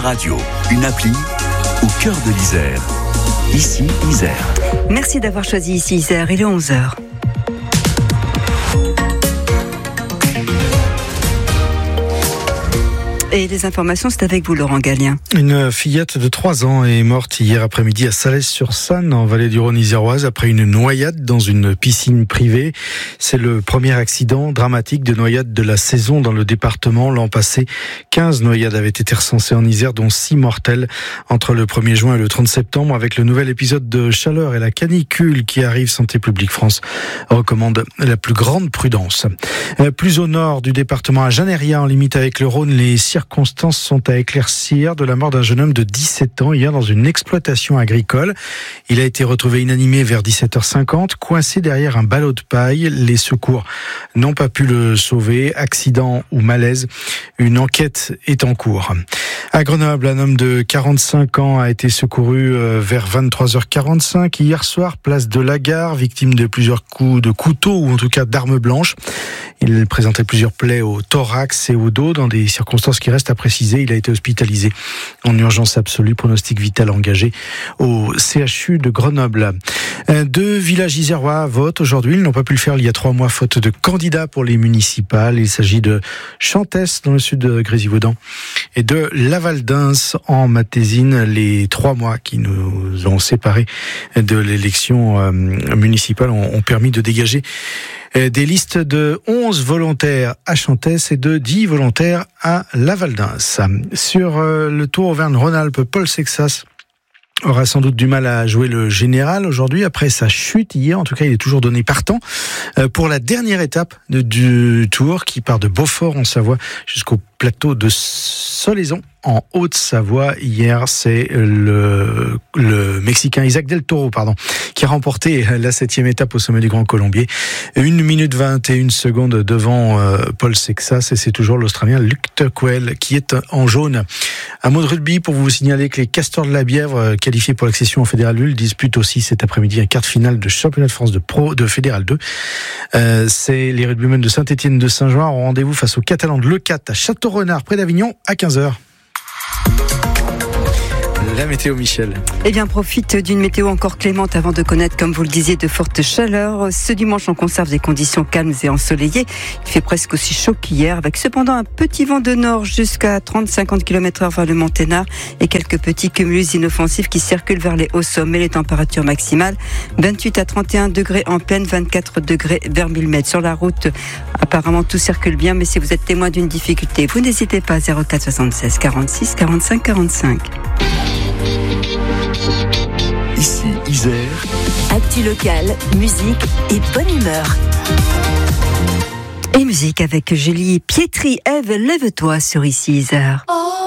radio, une appli au cœur de l'Isère. Ici, Isère. Merci d'avoir choisi Ici, Isère. Il est 11h. Et les informations, c'est avec vous, Laurent Gallien. Une fillette de 3 ans est morte hier après-midi à Salès-sur-Sanne, en vallée du Rhône iséroise, après une noyade dans une piscine privée. C'est le premier accident dramatique de noyade de la saison dans le département. L'an passé, 15 noyades avaient été recensées en Isère, dont 6 mortelles entre le 1er juin et le 30 septembre. Avec le nouvel épisode de chaleur et la canicule qui arrive, Santé publique France recommande la plus grande prudence. Plus au nord du département, à Jeanneria, en limite avec le Rhône, les circonstances sont à éclaircir de la mort d'un jeune homme de 17 ans hier dans une exploitation agricole. Il a été retrouvé inanimé vers 17h50, coincé derrière un ballot de paille. Les secours n'ont pas pu le sauver. Accident ou malaise, une enquête est en cours. À Grenoble, un homme de 45 ans a été secouru vers 23h45 hier soir, place de la Gare, victime de plusieurs coups de couteau ou en tout cas d'armes blanches. Il présentait plusieurs plaies au thorax et au dos. Dans des circonstances qui restent à préciser, il a été hospitalisé en urgence absolue, pronostic vital engagé au CHU de Grenoble. 2 villages isérois votent aujourd'hui. Ils n'ont pas pu le faire il y a 3 mois, faute de candidats pour les municipales. Il s'agit de Chantès, dans le sud de Grésivaudan, et de Lavaldens, en Matésine. Les 3 mois qui nous ont séparés de l'élection municipale ont permis de dégager des listes de 11 volontaires à Chantès et de 10 volontaires à Lavaldens. Sur le Tour Auvergne-Rhône-Alpes, Paul Sexas aura sans doute du mal à jouer le général aujourd'hui, après sa chute hier. En tout cas, il est toujours donné partant pour la dernière étape du Tour, qui part de Beaufort en Savoie jusqu'au plateau de Solaison en Haute-Savoie. Hier, c'est le Mexicain Isaac Del Toro, qui a remporté la 7e étape au sommet du Grand Colombier. 1 minute 21 secondes devant Paul Sexas, et c'est toujours l'Australien Luke Tuckwell qui est en jaune. Un mot de rugby pour vous signaler que les Castors de la Bièvre, qualifiés pour l'accession au Fédéral 2, disputent aussi cet après-midi un quart de finale de championnat de France de Fédéral 2. C'est les rugbymen de Saint-Étienne de Saint-Jean au rendez-vous face aux Catalans de Leucate à Château-Renard, près d'Avignon, à 15h. La météo, Michel. Eh bien, profite d'une météo encore clémente avant de connaître, comme vous le disiez, de fortes chaleurs. Ce dimanche, on conserve des conditions calmes et ensoleillées. Il fait presque aussi chaud qu'hier, avec cependant un petit vent de nord jusqu'à 30-50 km/h vers le Monténard et quelques petits cumulus inoffensifs qui circulent vers les hauts sommets. Les températures maximales, 28 à 31 degrés en plaine, 24 degrés vers 1000 mètres. Sur la route, apparemment, tout circule bien, mais si vous êtes témoin d'une difficulté, vous n'hésitez pas, 04 76 46 45 45. Ici, Isère. Actu locale, musique et bonne humeur. Et musique avec Julie Pietri. Ève, lève-toi sur Ici, Isère.